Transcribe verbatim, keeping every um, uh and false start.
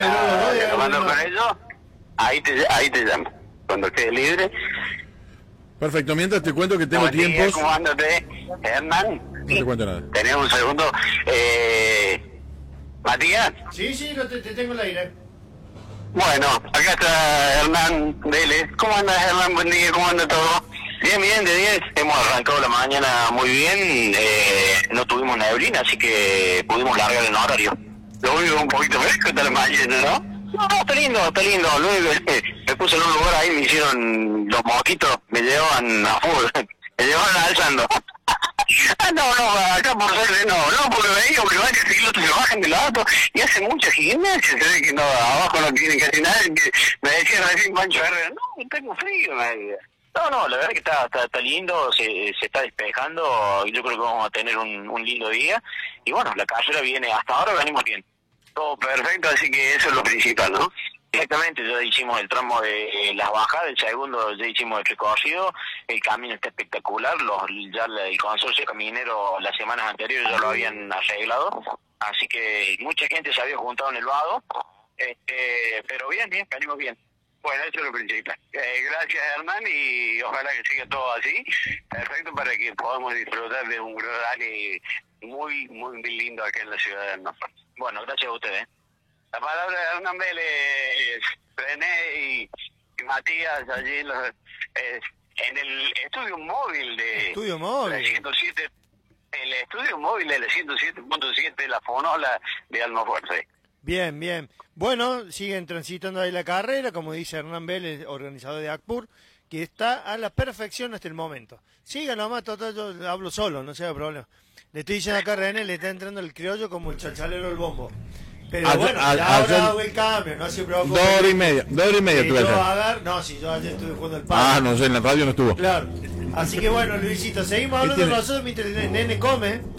te mando con ellos, ahí te, ahí te llamo, cuando estés libre. Perfecto, mientras te cuento que tengo Buen día, tiempos... ¿cómo andate, Hernán? No te cuento nada. ¿Tenés un segundo? Eh, ¿Matías? Sí, sí, no te, te tengo el aire. Bueno, acá está Hernán Vélez. ¿Cómo andas, Hernán? Buen día, ¿cómo anda todo? Bien, bien, de diez. Hemos arrancado la mañana muy bien. Eh, no tuvimos neblina, así que pudimos largar el horario. Lo único un poquito fresco está la mañana, ¿no? No, no, está lindo, está lindo. Lo único es que me puse en un lugar ahí, me hicieron los mosquitos, me llevaban a full, me llevaban alzando. Ah, no, no, acá por suerte no, no, porque me digo que varios pilotos se bajan del auto y hacen mucha gimnasia, se ve que no, abajo no tienen casi nada, que me decía recién Pancho Herrera, no, tengo frío, me decía. No, no, la verdad que está, está, está lindo, se, se está despejando y yo creo que vamos a tener un, un lindo día. Y bueno, la carrera viene, hasta ahora venimos bien. Todo perfecto, así que eso es lo principal, ¿no? Exactamente, ya hicimos el tramo de eh, las bajadas, el segundo ya hicimos el recorrido, el camino está espectacular, los ya el consorcio caminero las semanas anteriores ya lo habían arreglado, así que mucha gente se había juntado en el vado, este, pero bien, bien, venimos bien. Bueno, eso es lo principal. Eh, gracias, Hernán, y ojalá que siga todo así, perfecto, para que podamos disfrutar de un rally muy, muy lindo acá en la ciudad de Hernán. Bueno, gracias a ustedes. La palabra de Hernán Vélez, René y, y Matías, allí los, eh, en el estudio móvil de Estudio móvil. la ciento siete, el estudio móvil de la ciento siete punto siete, la Fonola de Almafuerte. Bien, bien. Bueno, siguen transitando ahí la carrera, como dice Hernán Vélez, organizador de ACPUR, que está a la perfección hasta el momento. Siga nomás, total, yo hablo solo, no sea problema. Le estoy diciendo acá a René, le está entrando el criollo como el chachalero del bombo. Pero Ayer- bueno, a- ya ayer- ahora hago el cambio, no se preocupe. Dos horas y media, dos horas y media Si tuve yo ayer. agar- No, si yo ayer estuve jugando el Ah, palo. no sé, en la radio no estuvo. Claro. Así que bueno, Luisito, seguimos hablando tiene? nosotros mientras el nene come.